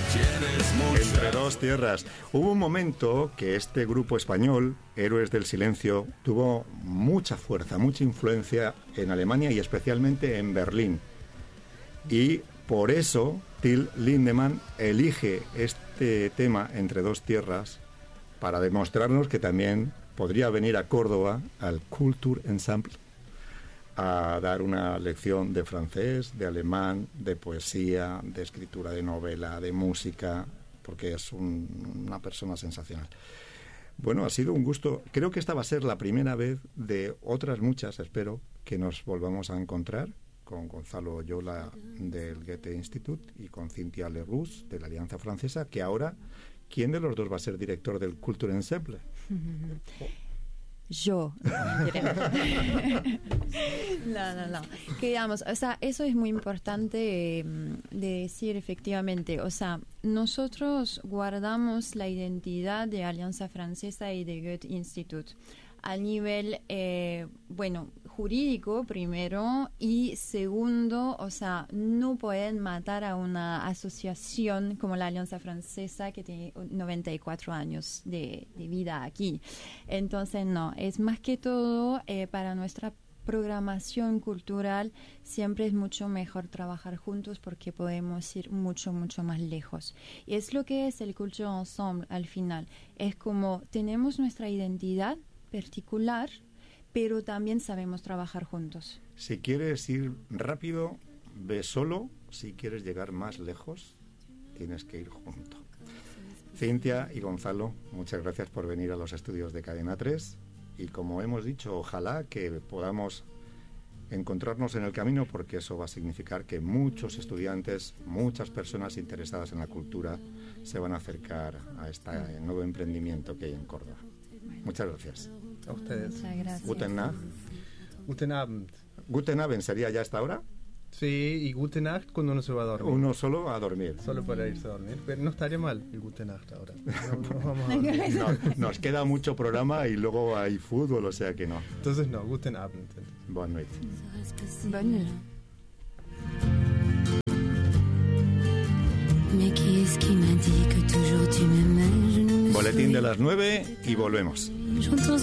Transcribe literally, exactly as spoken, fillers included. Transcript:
Entre dos tierras. Hubo un momento que este grupo español, Héroes del Silencio, tuvo mucha fuerza, mucha influencia en Alemania y especialmente en Berlín. Y por eso Till Lindemann elige este tema, Entre dos tierras, para demostrarnos que también podría venir a Córdoba al Kulturensemble a dar una lección de francés, de alemán, de poesía, de escritura de novela, de música, porque es un, una persona sensacional. Bueno, ha sido un gusto. Creo que esta va a ser la primera vez de otras muchas, espero, que nos volvamos a encontrar con Gonzalo Oyola del Goethe Institut y con Cynthia Leroux de la Alianza Francesa, que ahora, ¿quién de los dos va a ser director del Kulturensemble? Yo. no, no, no. Que digamos, o sea, eso es muy importante eh, de decir efectivamente. O sea, nosotros guardamos la identidad de Alianza Francesa y de Goethe Institut a nivel, eh, bueno, jurídico primero y segundo, o sea, no pueden matar a una asociación como la Alianza Francesa que tiene noventa y cuatro años de, de vida aquí. Entonces, no, es más que todo eh, para nuestra programación cultural siempre es mucho mejor trabajar juntos porque podemos ir mucho, mucho más lejos. Y es lo que es el Kulturensemble al final. Es como tenemos nuestra identidad particular, pero también sabemos trabajar juntos. Si quieres ir rápido, ve solo. Si quieres llegar más lejos, tienes que ir junto. Cintia y Gonzalo, muchas gracias por venir a los estudios de Cadena tres. Y como hemos dicho, ojalá que podamos encontrarnos en el camino, porque eso va a significar que muchos estudiantes, muchas personas interesadas en la cultura se van a acercar a este nuevo emprendimiento que hay en Córdoba. Muchas gracias. A ustedes. Muchas gracias. Guten Nacht. Guten Abend. Guten Abend sería ya hasta ahora. Sí, y Gute Nacht cuando uno se va a dormir. Uno solo a dormir. Solo para irse a dormir. Pero no estaría mal el Gute Nacht ahora. No, no vamos a dormir. No, nos queda mucho programa y luego hay fútbol, o sea que no. Entonces no, Guten Abend. Bonne nuit. Bonne nuit. Boletín de las nueve y volvemos.